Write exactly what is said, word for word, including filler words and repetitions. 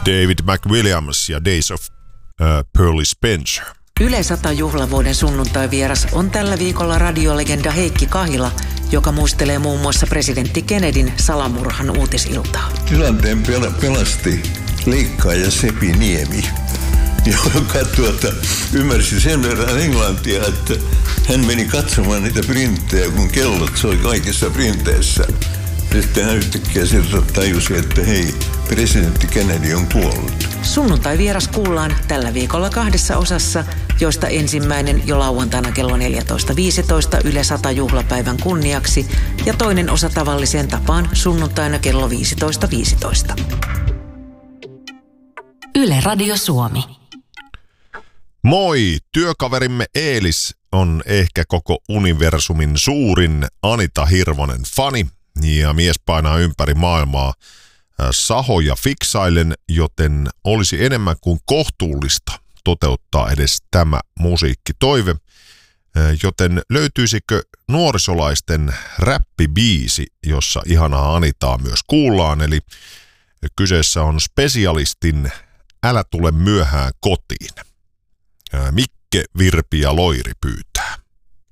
David McWilliams ja Days of uh, Pearly Spencer. Yle sata juhlavuoden sunnuntai-vieras on tällä viikolla radiolegenda Heikki Kahila, joka muistelee muun muassa presidentti Kennedyn salamurhan uutisiltaa. Tilanteen pelasti leikkaaja Sepi Niemi, joka tuota, ymmärsi sen verran englantia, että hän meni katsomaan niitä printtejä, kun kellot soi kaikissa printeissä. Sitten hän yhtäkkiä sieltä tajusi, että hei, presidentti Kennedy on kuollut. Sunnuntai-vieras kuullaan tällä viikolla kahdessa osassa, joista ensimmäinen jo lauantaina kello neljätoista viisitoista Yle sata juhlapäivän kunniaksi ja toinen osa tavalliseen tapaan sunnuntaina kello viisitoista viisitoista. Yle Radio Suomi. Moi! Työkaverimme Eelis on ehkä koko universumin suurin Anita Hirvonen fani ja mies painaa ympäri maailmaa sahoja fiksailen, joten olisi enemmän kuin kohtuullista toteuttaa edes tämä musiikkitoive. Joten löytyisikö nuorisolaisten räppibiisi, jossa ihanaa Anitaa myös kuullaan, eli kyseessä on Spesialistin Älä tule myöhään kotiin. Mikke, Virpi ja Loiri pyytää.